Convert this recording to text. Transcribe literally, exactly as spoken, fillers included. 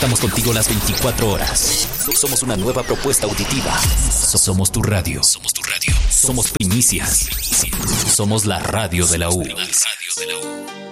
Estamos contigo las veinticuatro horas. Somos una nueva propuesta auditiva. Somos tu radio. Somos tu radio. Somos primicias. Somos la radio de la U. La radio de la U.